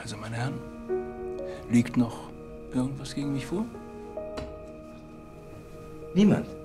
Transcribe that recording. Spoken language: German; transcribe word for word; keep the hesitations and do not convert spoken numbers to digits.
Also, meine Herren, liegt noch irgendwas gegen mich vor? Niemand.